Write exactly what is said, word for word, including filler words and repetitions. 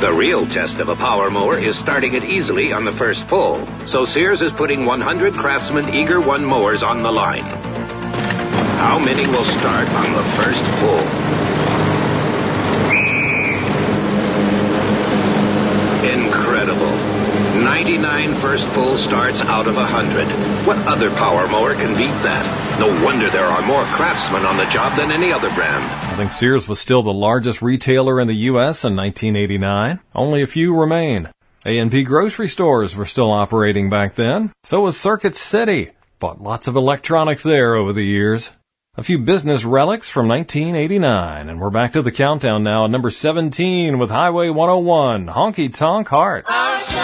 The real test of a power mower is starting it easily on the first pull. So Sears is putting one hundred Craftsman Eager One mowers on the line. How many will start on the first pull? Incredible. ninety-nine first pull starts out of one hundred. What other power mower can beat that? No wonder there are more Craftsman on the job than any other brand. I think Sears was still the largest retailer in the U S in nineteen eighty-nine. Only a few remain. A and P grocery stores were still operating back then. So was Circuit City. Bought lots of electronics there over the years. A few business relics from nineteen eighty-nine. And we're back to the countdown now at number seventeen with Highway one oh one, Honky Tonk Heart.